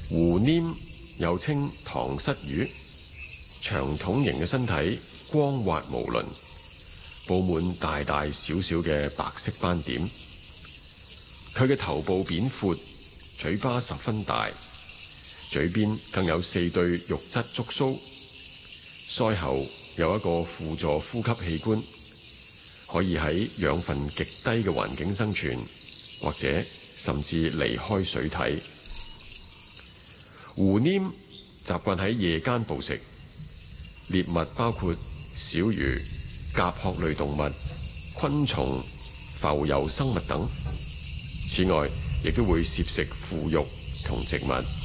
湖黏又稱塘虱魚，長筒形嘅身體光滑無鱗，佈滿大大小小嘅白色斑點。佢嘅頭部扁闊，嘴巴十分大，嘴邊更有4對肉質觸鬚，鰓後有一個輔助呼吸器官，可以喺養分極低嘅環境生存，或者甚至離開水體。湖黏習慣喺夜間捕食，獵物包括小魚、甲殼類動物、昆蟲、浮游生物等。此外，亦都會攝食腐肉同植物。